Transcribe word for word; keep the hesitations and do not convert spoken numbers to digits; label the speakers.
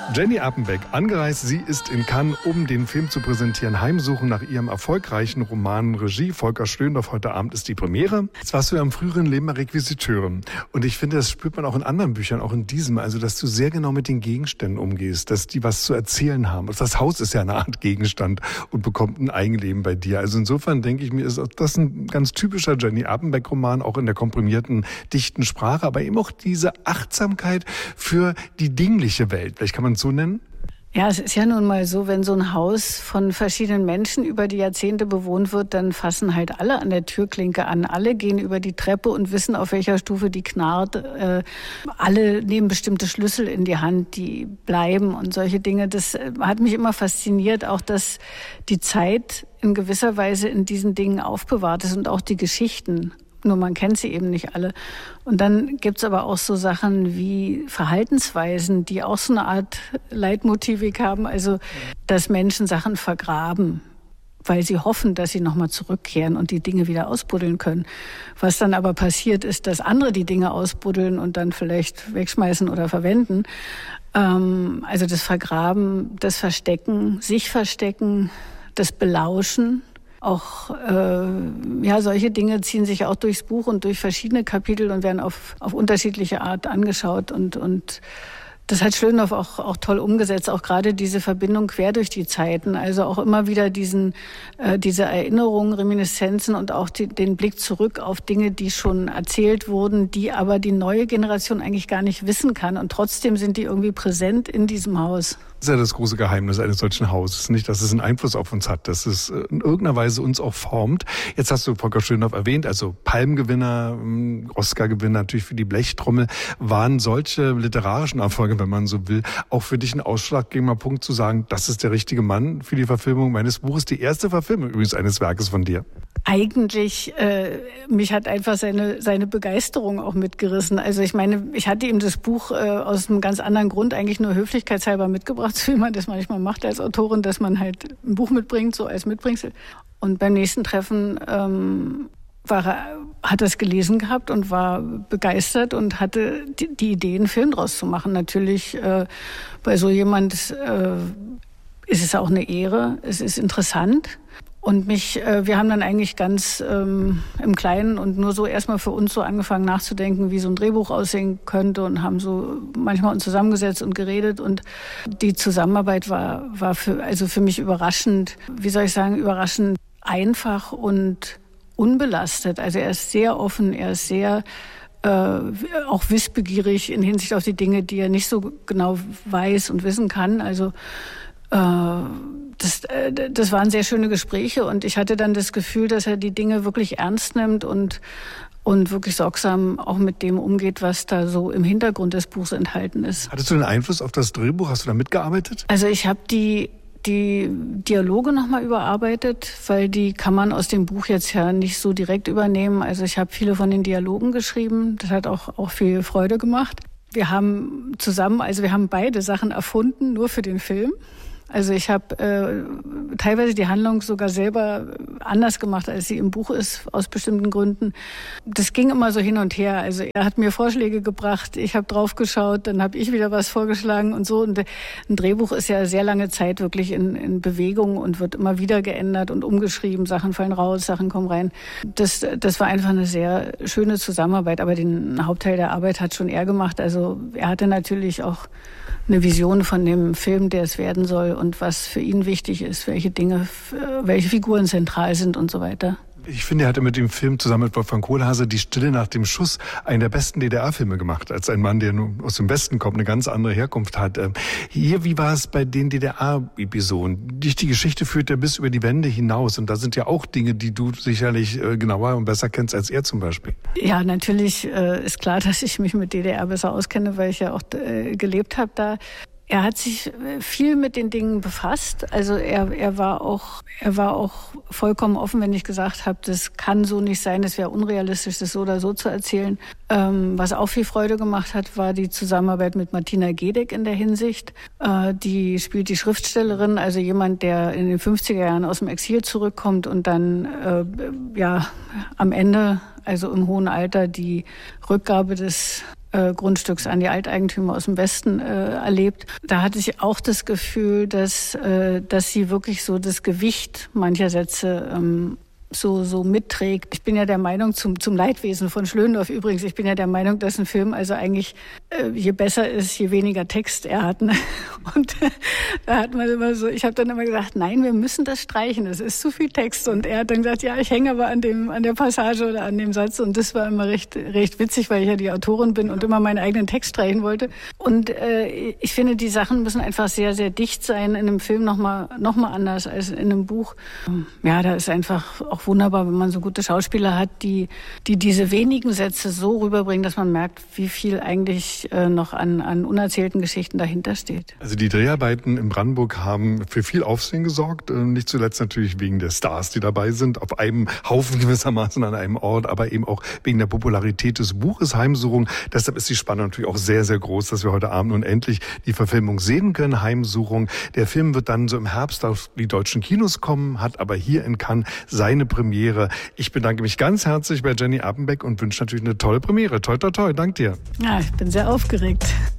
Speaker 1: Jenny Appenbeck, angereist, sie ist in Cannes, um den Film zu präsentieren. Heimsuchen nach ihrem erfolgreichen Roman Regie. Volker Schlöndorff, heute Abend ist die Premiere. Jetzt warst du ja im früheren Leben mal Requisiteurin. Und ich finde, das spürt man auch in anderen Büchern, auch in diesem. Also, dass du sehr genau mit den Gegenständen umgehst, dass die was zu erzählen haben. Das Haus ist ja eine Art Gegenstand und bekommt ein Eigenleben bei dir. Also insofern denke ich mir, ist das ein ganz typischer Jenny Appenbeck-Roman, auch in der komprimierten, dichten Sprache, aber eben auch diese Achtsamkeit für die dingliche Welt. Vielleicht kann man es so nennen?
Speaker 2: Ja, es ist ja nun mal so, wenn so ein Haus von verschiedenen Menschen über die Jahrzehnte bewohnt wird, dann fassen halt alle an der Türklinke an. Alle gehen über die Treppe und wissen, auf welcher Stufe die knarrt. Äh, alle nehmen bestimmte Schlüssel in die Hand, die bleiben und solche Dinge. Das hat mich immer fasziniert, auch dass die Zeit in gewisser Weise in diesen Dingen aufbewahrt ist und auch die Geschichten. Nur man kennt sie eben nicht alle. Und dann gibt's aber auch so Sachen wie Verhaltensweisen, die auch so eine Art Leitmotivik haben. Also, dass Menschen Sachen vergraben, weil sie hoffen, dass sie nochmal zurückkehren und die Dinge wieder ausbuddeln können. Was dann aber passiert ist, dass andere die Dinge ausbuddeln und dann vielleicht wegschmeißen oder verwenden. Ähm, also das Vergraben, das Verstecken, sich verstecken, das Belauschen. Auch äh, ja, solche Dinge ziehen sich auch durchs Buch und durch verschiedene Kapitel und werden auf, auf unterschiedliche Art angeschaut. Und, und das hat Schlöndorff auch, auch toll umgesetzt, auch gerade diese Verbindung quer durch die Zeiten. Also auch immer wieder diesen, äh, diese Erinnerungen, Reminiszenzen und auch die, den Blick zurück auf Dinge, die schon erzählt wurden, die aber die neue Generation eigentlich gar nicht wissen kann. Und trotzdem sind die irgendwie präsent in diesem Haus.
Speaker 1: Das ist ja das große Geheimnis eines solchen Hauses. Nicht, dass es einen Einfluss auf uns hat, dass es in irgendeiner Weise uns auch formt. Jetzt hast du Volker Schlöndorff erwähnt, also Palmgewinner, Oscar-Gewinner natürlich für die Blechtrommel. Waren solche literarischen Erfolge, wenn man so will, auch für dich ein ausschlaggebender Punkt zu sagen, das ist der richtige Mann für die Verfilmung meines Buches? Die erste Verfilmung übrigens eines Werkes von dir.
Speaker 2: Eigentlich, äh, mich hat einfach seine seine Begeisterung auch mitgerissen. Also ich meine, ich hatte ihm das Buch äh, aus einem ganz anderen Grund eigentlich nur höflichkeitshalber mitgebracht, so wie man das manchmal macht als Autorin, dass man halt ein Buch mitbringt, so als Mitbringsel. Und beim nächsten Treffen ähm, war er, hat er es gelesen gehabt und war begeistert und hatte die, die Idee, einen Film draus zu machen. Natürlich äh, bei so jemand äh, ist es auch eine Ehre, es ist interessant. Und mich, äh, wir haben dann eigentlich ganz ähm, im Kleinen und nur so erstmal für uns so angefangen nachzudenken, wie so ein Drehbuch aussehen könnte und haben so manchmal uns zusammengesetzt und geredet und die Zusammenarbeit war war für also für mich überraschend, wie soll ich sagen, überraschend einfach und unbelastet. Also er ist sehr offen, er ist sehr äh, auch wissbegierig in Hinsicht auf die Dinge, die er nicht so genau weiß und wissen kann. Also äh, Das, das waren sehr schöne Gespräche und ich hatte dann das Gefühl, dass er die Dinge wirklich ernst nimmt und, und wirklich sorgsam auch mit dem umgeht, was da so im Hintergrund des Buchs enthalten ist.
Speaker 1: Hattest du einen Einfluss auf das Drehbuch? Hast du da mitgearbeitet?
Speaker 2: Also ich habe die, die Dialoge nochmal überarbeitet, weil die kann man aus dem Buch jetzt ja nicht so direkt übernehmen. Also ich habe viele von den Dialogen geschrieben. Das hat auch, auch viel Freude gemacht. Wir haben zusammen, also wir haben beide Sachen erfunden, nur für den Film. Also ich habe äh, teilweise die Handlung sogar selber anders gemacht, als sie im Buch ist, aus bestimmten Gründen. Das ging immer so hin und her. Also er hat mir Vorschläge gebracht, ich habe drauf geschaut, dann habe ich wieder was vorgeschlagen und so. Und ein Drehbuch ist ja sehr lange Zeit wirklich in, in Bewegung und wird immer wieder geändert und umgeschrieben. Sachen fallen raus, Sachen kommen rein. Das, das war einfach eine sehr schöne Zusammenarbeit. Aber den Hauptteil der Arbeit hat schon er gemacht. Also er hatte natürlich auch eine Vision von dem Film, der es werden soll und was für ihn wichtig ist, welche Dinge, welche Figuren zentral sind und so weiter.
Speaker 1: Ich finde, er hatte mit dem Film zusammen mit Wolfgang Kohlhase Die Stille nach dem Schuss einen der besten D D R-Filme gemacht, als ein Mann, der nun aus dem Westen kommt, eine ganz andere Herkunft hat. Hier, wie war es bei den D D R-Episoden? Die, die Geschichte führt ja bis über die Wände hinaus und da sind ja auch Dinge, die du sicherlich genauer und besser kennst als er zum Beispiel.
Speaker 2: Ja, natürlich äh, ist klar, dass ich mich mit D D R besser auskenne, weil ich ja auch äh, gelebt habe da. Er hat sich viel mit den Dingen befasst. Also er, er war auch, er war auch vollkommen offen, wenn ich gesagt habe, das kann so nicht sein, es wäre unrealistisch, das so oder so zu erzählen. Ähm, was auch viel Freude gemacht hat, war die Zusammenarbeit mit Martina Gedeck in der Hinsicht. Äh, die spielt die Schriftstellerin, also jemand, der in den fünfziger Jahren aus dem Exil zurückkommt und dann äh, ja am Ende, also im hohen Alter, die Rückgabe des äh, Grundstücks an die Alteigentümer aus dem Westen äh, erlebt. Da hatte ich auch das Gefühl, dass, äh, dass sie wirklich so das Gewicht mancher Sätze ähm, so so mitträgt. Ich bin ja der Meinung, zum zum Leidwesen von Schlöndorff übrigens, ich bin ja der Meinung, dass ein Film also eigentlich äh, je besser ist, je weniger Text er hat. Ne? Und äh, da hat man immer so, ich habe dann immer gesagt, nein, wir müssen das streichen, das ist zu viel Text. Und er hat dann gesagt, ja, ich hänge aber an dem an der Passage oder an dem Satz. Und das war immer recht recht witzig, weil ich ja die Autorin bin und immer meinen eigenen Text streichen wollte. Und äh, ich finde, die Sachen müssen einfach sehr, sehr dicht sein. In einem Film nochmal noch mal anders als in einem Buch. Ja, da ist einfach auch wunderbar, wenn man so gute Schauspieler hat, die die diese wenigen Sätze so rüberbringen, dass man merkt, wie viel eigentlich äh, noch an an unerzählten Geschichten dahinter steht.
Speaker 1: Also die Dreharbeiten in Brandenburg haben für viel Aufsehen gesorgt, nicht zuletzt natürlich wegen der Stars, die dabei sind, auf einem Haufen gewissermaßen an einem Ort, aber eben auch wegen der Popularität des Buches Heimsuchung. Deshalb ist die Spannung natürlich auch sehr, sehr groß, dass wir heute Abend nun endlich die Verfilmung sehen können, Heimsuchung. Der Film wird dann so im Herbst auf die deutschen Kinos kommen, hat aber hier in Cannes seine Premiere. Ich bedanke mich ganz herzlich bei Jenny Appenbeck und wünsche natürlich eine tolle Premiere. Toi, toi, toi. Dank dir.
Speaker 2: Ja, ich bin sehr aufgeregt.